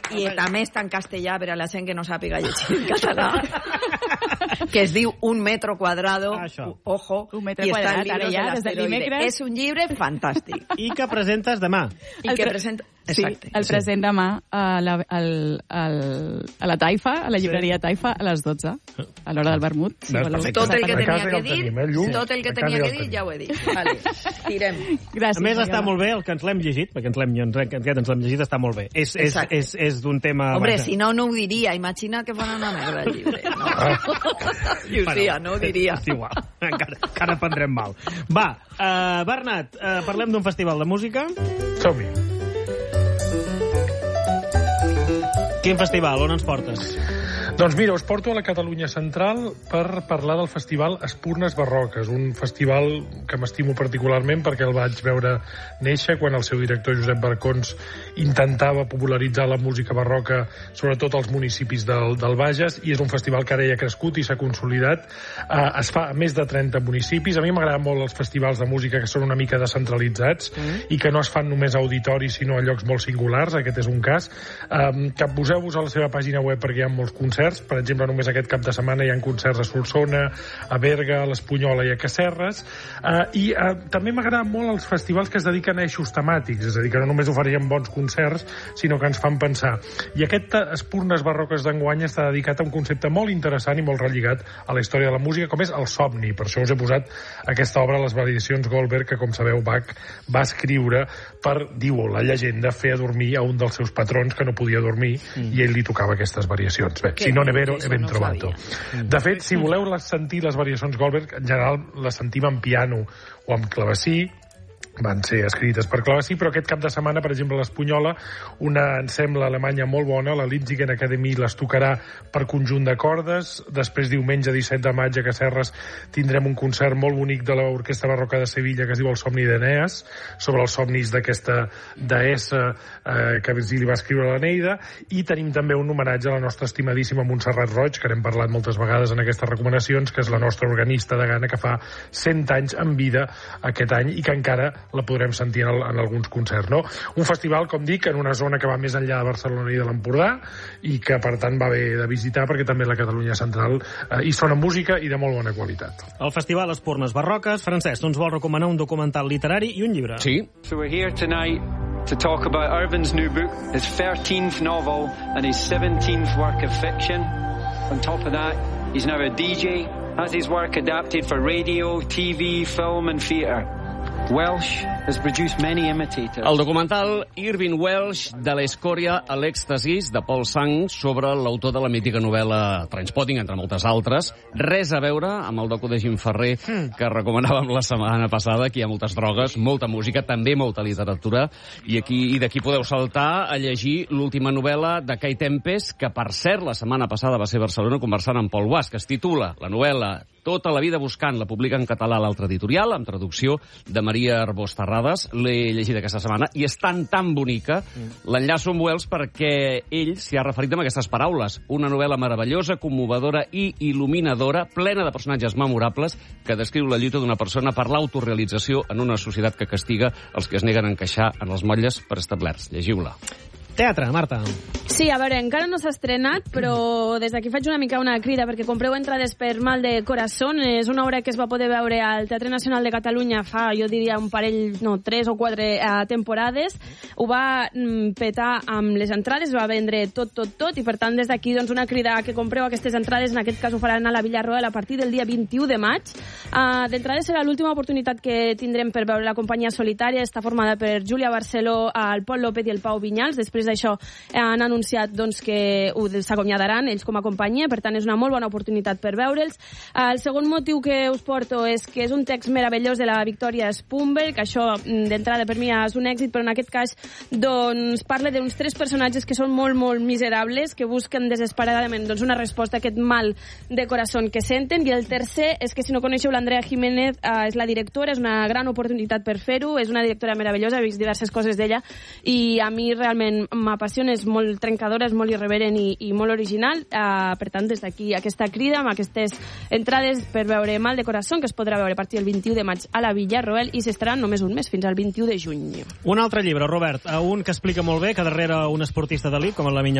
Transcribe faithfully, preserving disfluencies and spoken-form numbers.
i també està en castellà per a la gent que no sàpiga llegir en català, que es diu Un metro cuadrado, ojo, un metre i quadrat, està el ara ja, des del dimecres. És un llibre fantàstic. I que presentes demà. I que presenta... Exacte. Sí, el present demà a la, al, al, a la Taifa, a la llibreria Taifa, a les dotze, a l'hora del vermut. Si tot el que tenia que dir, tot el que tenia que dir ja ho he dit. Vale, tirem. Gràcies. A més, està molt bé el que ens l'hem llegit, perquè ens l'hem ens l'hem llegit, està molt bé. És, és, és, és d'un tema... Hombre, si no, no ho diria. Imagina que fan una merda el llibre. No? I ho sia, no ho diria. És igual, encara, encara prendrem mal. Va, uh, Bernat, uh, parlem d'un festival de música. Som-hi. Quin festival? On ens portes? Doncs mira, us porto a la Catalunya Central per parlar del festival Espurnes Barroques, un festival que m'estimo particularment perquè el vaig veure néixer quan el seu director Josep Barcons intentava popularitzar la música barroca, sobretot als municipis del, del Bages, i és un festival que ara ja ha crescut i s'ha consolidat. Uh, es fa a més de trenta municipis. A mi m'agraden molt els festivals de música que són una mica descentralitzats mm. i que no es fan només a auditoris, sinó a llocs molt singulars. Aquest és un cas. Um, Capbuseu-vos a la seva pàgina web perquè hi ha molts concerts. Per exemple, només aquest cap de setmana hi ha concerts a Solsona, a Berga, a l'Espunyola i a Casserres. Uh, I uh, també m'agraden molt els festivals que es dediquen a eixos temàtics, és a dir, que no només ofereixen bons concerts, sinó que ens fan pensar. I aquest Espurnes Barroques d'enguany està dedicat a un concepte molt interessant i molt relligat a la història de la música, com és el somni. Per això us he posat aquesta obra, Les variacions Goldberg, que, com sabeu, Bach va escriure per, diu la llegenda, fer adormir a un dels seus patrons que no podia dormir mm. i ell li tocava aquestes variacions. Bé, si no n'he vero, he ben no trobat-ho. De fet, si voleu les sentir, les variacions Goldberg, en general les sentim en piano o en clavecí, van ser escrites per clavecí, però aquest cap de setmana, per exemple, a l'Espunyola, una ensemble alemanya molt bona, la Linzigen Academy, les tocarà per conjunt de cordes. Després, diumenge disset de maig, a Casserres, tindrem un concert molt bonic de l'Orquestra Barroca de Sevilla que es diu El somni d'Eneas, sobre els somnis d'aquesta deessa eh, que Virgili va escriure a l'Eneida, i tenim també un homenatge a la nostra estimadíssima Montserrat Roig, que n'hem parlat moltes vegades en aquestes recomanacions, que és la nostra organista de Gana, que fa cent anys en vida aquest any i que encara la podrem sentir en, el, en alguns concerts, no? Un festival, com dic, en una zona que va més enllà de Barcelona i de l'Empordà i que, per tant, va bé de visitar perquè també la Catalunya Central eh, hi sona música i de molt bona qualitat. El Festival Espurnes Barroques. Francesc, ens vol recomanar un documental literari i un llibre. Sí. So we're here tonight to talk about Irvin's new book, his thirteenth novel and his seventeenth work of fiction. On top of that, he's now a D J, has his work adapted for radio, T V, film and theatre. Welsh has produced many imitators. El documental Irving Welsh, de l'escòria a l'èxtasis, de Paul Sang, sobre l'autor de la mítica novel·la Trainspotting, entre moltes altres. Res a veure amb el docu de Jim Ferrer, que recomanàvem la setmana passada. Aquí hi ha moltes drogues, molta música, també molta literatura, i aquí i d'aquí podeu saltar a llegir l'última novel·la de Kai Tempest, que, per cert, la setmana passada va ser a Barcelona conversant amb Pol Guas, que es titula la novel·la Tota la vida buscant, la publica en català a l'altre editorial, amb traducció de Maria Arbós Terrades. L'he llegida aquesta setmana i és tan, tan bonica. L'enllaço amb Wells perquè ell s'hi ha referit amb aquestes paraules. Una novel·la meravellosa, commovedora i il·luminadora, plena de personatges memorables, que descriu la lluita d'una persona per l'autorealització en una societat que castiga els que es neguen a encaixar en els motlles preestablerts. Llegiu-la. Teatre, Marta. Sí, a veure, encara no s'ha estrenat, però des d'aquí faig una mica una crida perquè compreu entrades per Mal de Corazón. És una obra que es va poder veure al Teatre Nacional de Catalunya fa, jo diria, un parell, no, tres o quatre uh, temporades. Ho va mm, petar amb les entrades, va vendre tot, tot, tot, i per tant des d'aquí doncs, una crida a que compreu aquestes entrades. En aquest cas ho faran a la Villarroel a partir del dia vint-i-u de maig. Uh, D'entrada serà l'última oportunitat que tindrem per veure la companyia solitària. Està formada per Júlia Barceló, el Pol López i el Pau Vinyals. Després d'això han anunciat doncs, que s'acomiadaran ells com a companyia, per tant és una molt bona oportunitat per veure'ls. El segon motiu que us porto és que és un text meravellós de la Victòria Spumberg, que això d'entrada per mi és un èxit, però en aquest cas doncs, parla d'uns tres personatges que són molt, molt miserables, que busquen desesperadament doncs, una resposta a aquest mal de corazón que senten. I el tercer és que si no coneixeu l'Andrea Jiménez, eh, és la directora, és una gran oportunitat per fer-ho, és una directora meravellosa, he vist diverses coses d'ella i a mi realment m'apassiona, és molt trencadora, és molt irreverent i, i molt original. Uh, per tant, des d'aquí aquesta crida amb aquestes entrades per veure Mal de Corazón, que es podrà veure a partir del vint-i-u de maig a la Villarroel i s'estarà només un mes, fins al vint-i-u de juny. Un altre llibre, Robert, un que explica molt bé que darrere un esportista d'elit, com la Minya